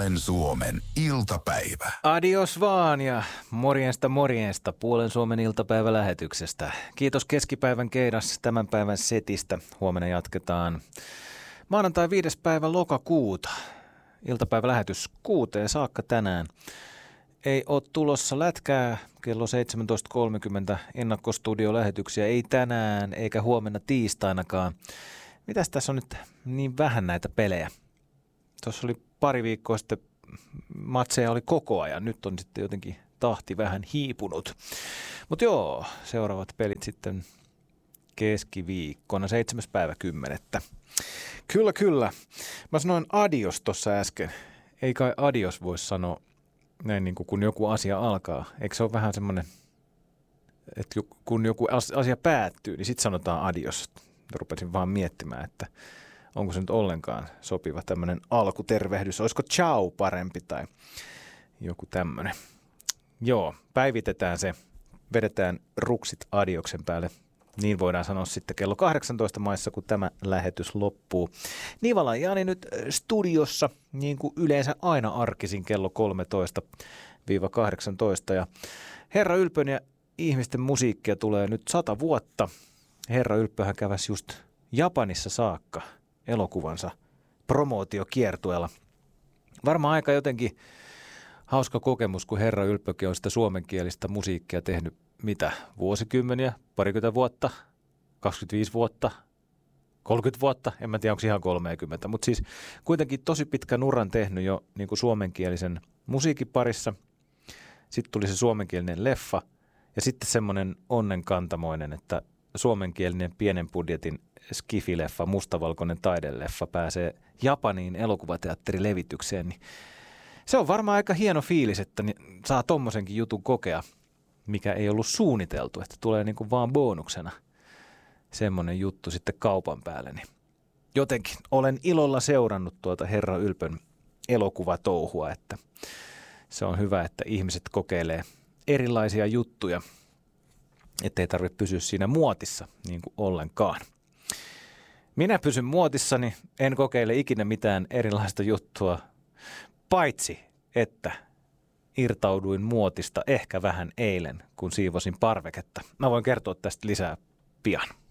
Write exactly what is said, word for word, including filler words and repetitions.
Puolen Suomen iltapäivä. Adios vaan ja morjensta morjensta Puolen Suomen iltapäivälähetyksestä. Kiitos keskipäivän keidas tämän päivän setistä. Huomenna jatketaan maanantai viides päivä lokakuuta. Iltapäivälähetys kuuteen saakka tänään. Ei ole tulossa lätkää kello seitsemäntoista kolmekymmentä ennakkostudiolähetyksiä. Ei tänään eikä huomenna tiistainakaan. Mitäs tässä on nyt niin vähän näitä pelejä? Tuossa oli pari viikkoa sitten matseja oli koko ajan. Nyt on sitten jotenkin tahti vähän hiipunut. Mutta joo, seuraavat pelit sitten keskiviikkona, seitsemäs päivä kymmenettä. Kyllä, kyllä. Mä sanoin adios tuossa äsken. Ei kai adios voi sanoa näin niin kuin kun joku asia alkaa. Eikö se ole vähän semmoinen, että kun joku asia päättyy, niin sitten sanotaan adios. Rupesin vaan miettimään, että onko se nyt ollenkaan sopiva tämmöinen alkutervehdys. Olisiko ciao parempi tai joku tämmöinen. Joo, päivitetään se. Vedetään ruksit adioksen päälle. Niin voidaan sanoa sitten kello kahdeksantoista maissa, kun tämä lähetys loppuu. Nivala Jani nyt studiossa, niin kuin yleensä aina arkisin kello kolmetoista kahdeksantoista. Ja Herra Ylpön ja ihmisten musiikkia tulee nyt sata vuotta. Herra Ylppöhän käväsi just Japanissa saakka elokuvansa promootiokiertueella. Varmaan aika jotenkin hauska kokemus, kun Herra Ylppökin on sitä suomenkielistä musiikkia tehnyt mitä? Vuosikymmeniä? Parikymmentä vuotta? kaksikymmentäviisi vuotta? kolmekymmentä vuotta? En mä tiedä, onko ihan kolmekymmentä. Mutta siis kuitenkin tosi pitkä nuran tehnyt jo niin kuin suomenkielisen musiikin parissa. Sitten tuli se suomenkielinen leffa ja sitten semmoinen onnenkantamoinen, että suomenkielinen pienen budjetin skifileffa, mustavalkoinen taideleffa pääsee Japaniin elokuvateatterilevitykseen, niin se on varmaan aika hieno fiilis, että saa tommosenkin jutun kokea, mikä ei ollut suunniteltu, että tulee niin kuin vaan bonuksena semmoinen juttu sitten kaupan päälle. Niin jotenkin olen ilolla seurannut tuota Herra Ylpön elokuvatouhua, että se on hyvä, että ihmiset kokeilee erilaisia juttuja, ettei tarvitse pysyä siinä muotissa niin kuin ollenkaan. Minä pysyn muotissani, en kokeile ikinä mitään erilaista juttua, paitsi että irtauduin muotista ehkä vähän eilen, kun siivosin parveketta. Mä voin kertoa tästä lisää pian.